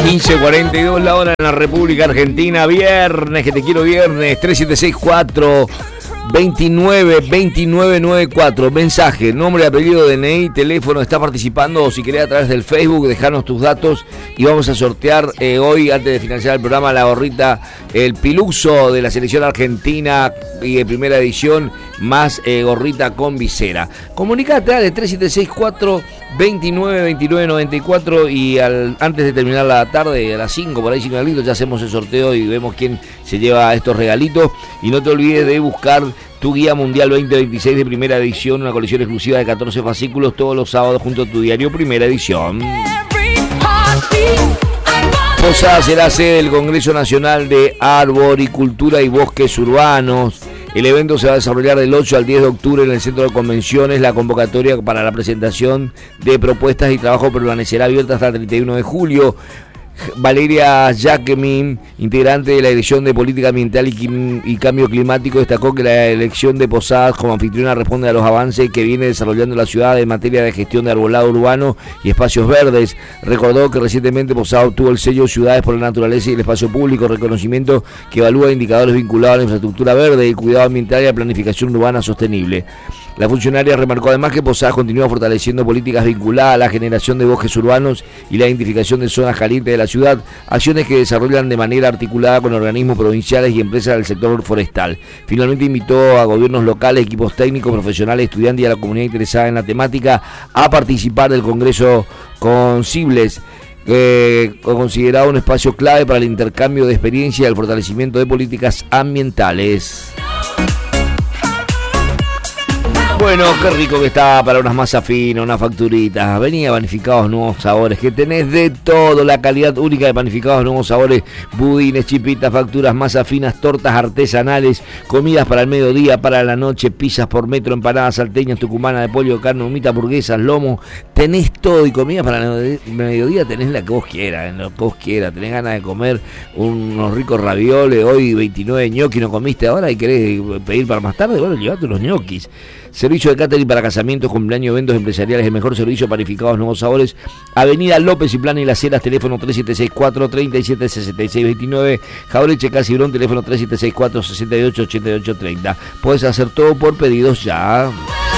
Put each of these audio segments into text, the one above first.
15:42 la hora en la República Argentina. Viernes, que te quiero viernes. 3764 292994. Mensaje, nombre, apellido, DNI, teléfono. Está participando, o si querés a través del Facebook, dejanos tus datos y vamos a sortear hoy, antes de finalizar el programa, la gorrita, el piluxo de la selección argentina y de primera edición, más gorrita con visera. Comunicate al 3764 292994 y antes de terminar la tarde, a las 5, por ahí 5 regalitos, ya hacemos el sorteo y vemos quién se lleva estos regalitos. Y no te olvides de buscar tu guía mundial 2026 de primera edición, una colección exclusiva de 14 fascículos todos los sábados junto a tu diario Primera Edición. Posadas será sede del Congreso Nacional de Arboricultura y Bosques Urbanos. El evento se va a desarrollar del 8 al 10 de octubre en el Centro de Convenciones. La convocatoria para la presentación de propuestas y trabajo permanecerá abierta hasta el 31 de julio. Valeria Jacquemin, integrante de la Dirección de Política Ambiental y Cambio Climático, destacó que la elección de Posadas como anfitriona responde a los avances que viene desarrollando la ciudad en materia de gestión de arbolado urbano y espacios verdes. Recordó que recientemente Posadas obtuvo el sello Ciudades por la Naturaleza y el Espacio Público, reconocimiento que evalúa indicadores vinculados a la infraestructura verde, el cuidado ambiental y la planificación urbana sostenible. La funcionaria remarcó además que Posadas continúa fortaleciendo políticas vinculadas a la generación de bosques urbanos y la identificación de zonas calientes de la ciudad, acciones que desarrollan de manera articulada con organismos provinciales y empresas del sector forestal. Finalmente invitó a gobiernos locales, equipos técnicos, profesionales, estudiantes y a la comunidad interesada en la temática a participar del Congreso Concibles, considerado un espacio clave para el intercambio de experiencia y el fortalecimiento de políticas ambientales. Bueno, qué rico que está para unas masas finas, unas facturitas. Venía Panificados Nuevos Sabores, que tenés de todo, la calidad única de Panificados Nuevos Sabores, budines, chipitas, facturas, masas finas, tortas artesanales, comidas para el mediodía, para la noche, pizzas por metro, empanadas salteñas, tucumanas de pollo, carne, humita, hamburguesas, lomo. Tenés todo, y comida para el mediodía tenés la que vos quieras, lo que vos quieras. Tenés ganas de comer unos ricos ravioles, hoy 29 ñoquis no comiste ahora y querés pedir para más tarde, bueno, llevate unos ñoquis. Servicio de catering para casamientos, cumpleaños, eventos empresariales, el mejor servicio, Panificados Nuevos Sabores. Avenida López y Plana y Las Heras, teléfono 3764-376629. Jaureche Casibrón, teléfono 3764-688830. Puedes hacer todo por pedidos ya.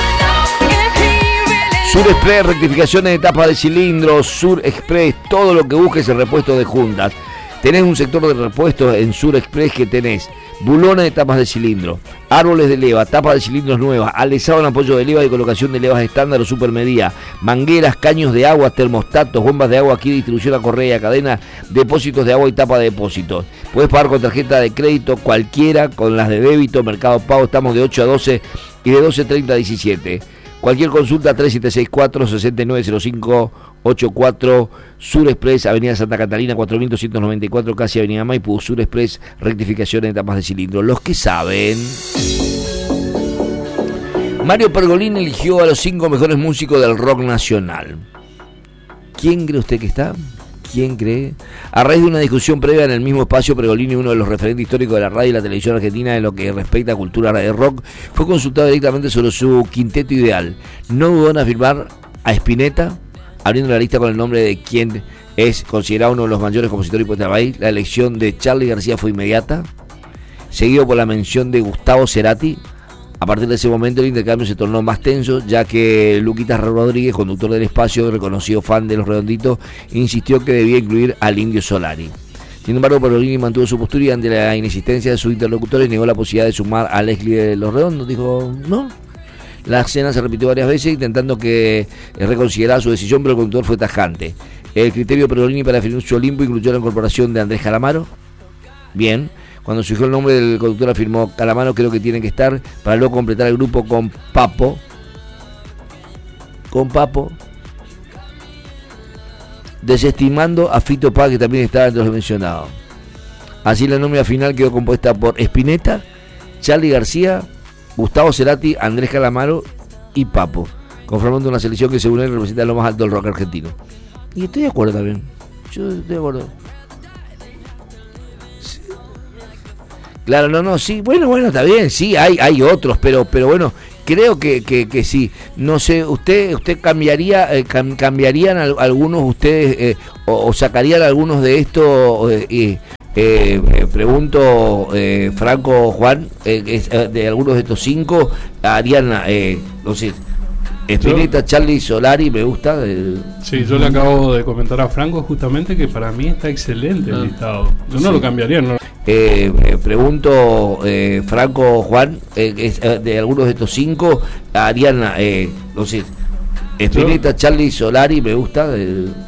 Sur Express, rectificaciones de tapas de cilindros. Sur Express, todo lo que busques en repuesto de juntas. Tenés un sector de repuestos en Sur Express que tenés bulones de tapas de cilindro, árboles de leva, tapas de cilindros nuevas, alezado en apoyo de leva y colocación de levas estándar o supermedida, mangueras, caños de agua, termostatos, bombas de agua, aquí distribución a correa, cadena, depósitos de agua y tapa de depósitos. Puedes pagar con tarjeta de crédito cualquiera, con las de débito, Mercado Pago, estamos de 8 a 12 y de 12:30 a 17. Cualquier consulta 3764-690584, Sur Express, Avenida Santa Catalina 4294, casi Avenida Maipú. Sur Express, rectificaciones de tapas de cilindro. Los que saben. Mario Pergolini eligió a los 5 mejores músicos del rock nacional. ¿Quién cree usted que está? ¿Quién cree? A raíz de una discusión previa en el mismo espacio, Pergolini, uno de los referentes históricos de la radio y la televisión argentina en lo que respecta a cultura de rock, fue consultado directamente sobre su quinteto ideal. No dudó en afirmar a Spinetta, abriendo la lista con el nombre de quien es considerado uno de los mayores compositores del país. La elección de Charly García fue inmediata, seguido por la mención de Gustavo Cerati. A partir de ese momento el intercambio se tornó más tenso, ya que Luquitas Rodríguez, conductor del espacio, reconocido fan de Los Redonditos, insistió que debía incluir al Indio Solari. Sin embargo, Pergolini mantuvo su postura y ante la inexistencia de sus interlocutores negó la posibilidad de sumar a Leslie de Los Redondos. Dijo, no. La escena se repitió varias veces intentando que reconsiderara su decisión, pero el conductor fue tajante. El criterio de Pergolini para definir su Olimpo incluyó la incorporación de Andrés Calamaro. Bien. Cuando surgió el nombre del conductor afirmó, Calamaro creo que tiene que estar, para luego completar el grupo con Papo, desestimando a Fito Páez, que también estaba entre los mencionados. Así la nómina final quedó compuesta por Spinetta, Charly García, Gustavo Cerati, Andrés Calamaro y Papo, conformando una selección que según él representa lo más alto del rock argentino. Y estoy de acuerdo también, yo estoy de acuerdo. Claro, no, sí, bueno, está bien, sí, hay otros, pero bueno, Creo que sí. No sé, usted cambiaría, cambiarían algunos ustedes o sacarían algunos de estos. Pregunto, Franco, Juan, de algunos de estos 5 harían, no sé, Spinetta, Charly, Solari, me gusta. Sí, yo le acabo de comentar a Franco justamente que para mí está excelente el listado. Yo no lo cambiaría, no. Pregunto, Franco, Juan, de algunos de estos 5 harían, no sé, Spinetta, Charly, Solari, me gusta.